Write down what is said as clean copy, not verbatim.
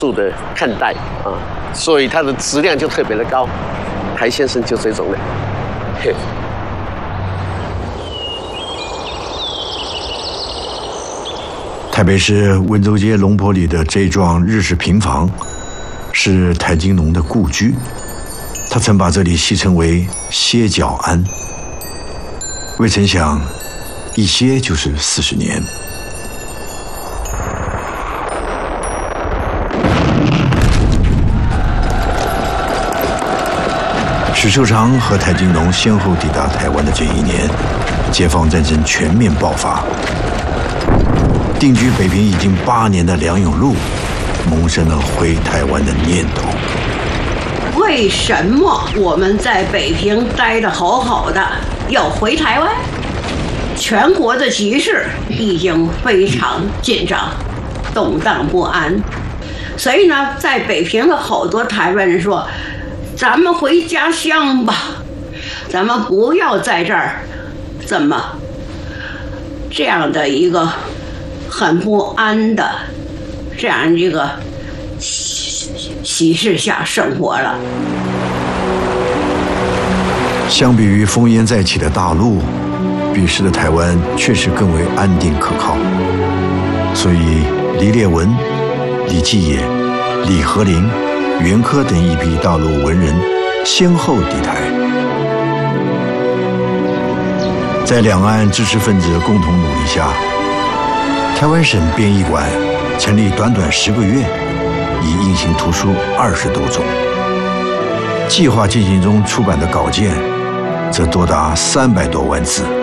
度的看待啊，所以它的质量就特别的高。台先生就这种的，嘿。 台北市温州街龙坡里的这幢日式平房，是台金农的故居。他曾把这里戏称为歇脚庵。未曾想，一歇就是40年。许寿裳和台金农先后抵达台湾的这一年，解放战争全面爆发。定居北平已经8年的梁永禄，萌生了回台湾的念头。 为什么我们在北平待得好好的，要回台湾？全国的局势已经非常紧张，动荡不安。所以呢，在北平的好多台湾人说：“咱们回家乡吧，咱们不要在这儿这么这样的一个。”很不安的这样一个喜事下生活了。 相比于烽烟再起的大陆，彼时的台湾确实更为安定可靠。所以李烈文、李继野、李和林、袁柯等一批大陆文人先后抵台，在两岸知识分子的共同努力下，台湾省编译馆成立短短10个月，已印行图书20多种，计划进行中出版的稿件则多达300多万字。